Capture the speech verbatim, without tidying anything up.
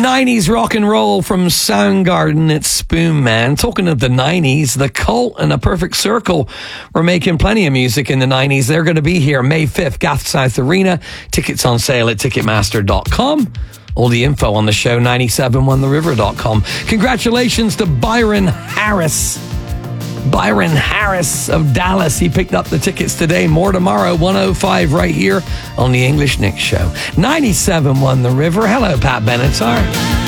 nineties rock and roll from Soundgarden. It's Spoon Man. Talking of the nineties, The Cult and A Perfect Circle were making plenty of music in the nineties. They're going to be here May fifth, Gaff South Arena. Tickets on sale at ticketmaster dot com. All the info on the show, ninety-seven one the river dot com. Congratulations to Byron Harris. Byron Harris of Dallas. He picked up the tickets today. More tomorrow, one oh five right here on the English Nick Show. ninety-seven one The River. Hello, Pat Benatar.